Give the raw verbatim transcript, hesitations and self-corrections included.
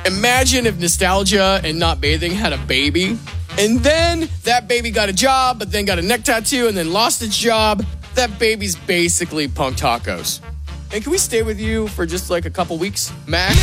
Imagine if Nostalgia and Not Bathing had a baby, and then that baby got a job, but then got a neck tattoo, and then lost its job. That baby's basically Punk Tacos. And can we stay with you for just like a couple weeks, max?